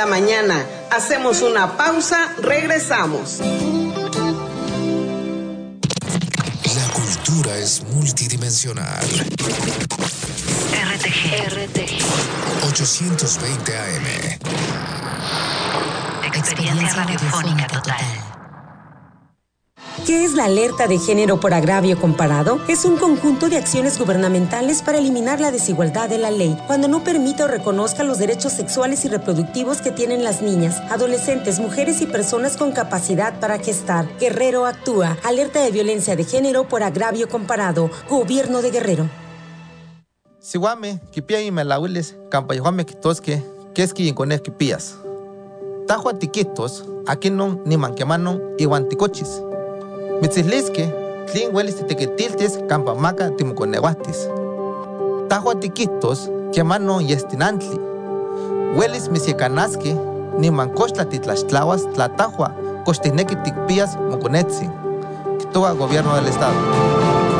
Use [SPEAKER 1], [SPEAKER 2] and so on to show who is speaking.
[SPEAKER 1] la mañana. Hacemos una pausa, regresamos.
[SPEAKER 2] La cultura es multidimensional.
[SPEAKER 3] RTG
[SPEAKER 2] 820 AM.
[SPEAKER 3] Experiencia radiofónica total.
[SPEAKER 4] ¿Qué es la alerta de género por agravio comparado? Es un conjunto de acciones gubernamentales para eliminar la desigualdad de la ley cuando no permita o reconozca los derechos sexuales y reproductivos que tienen las niñas, adolescentes, mujeres y personas con capacidad para gestar. Guerrero actúa. Alerta de violencia de género por agravio comparado. Gobierno de Guerrero.
[SPEAKER 5] Siwame, kipia y melaules, campayohame kitosque, keski incones kipías. Tajo atiquitos, aquí no ni manquemanon y guanticochis. Mitzislisque, tlin huelis tequetiltes, campamaca timuconeguatis. Tajo atiquitos, quemano y estinantli. Huelis misiecanasque, ni mancochtla titlaxtlahuas, tlatajua, costinequi ticpías moconetzi. Quitoa Gobierno del Estado.